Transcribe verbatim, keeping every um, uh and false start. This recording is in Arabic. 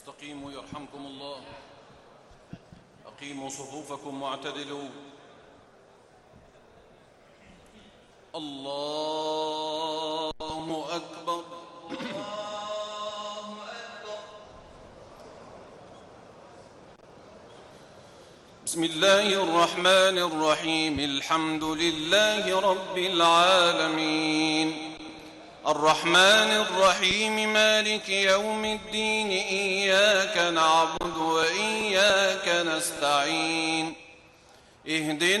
استقيموا يرحمكم الله. أقيموا صفوفكم واعتدلوا. الله أكبر. بسم الله الرحمن الرحيم. الحمد لله رب العالمين الرحمن الرحيم مالك يوم الدين إياك نعبد وإياك نستعين اهدنا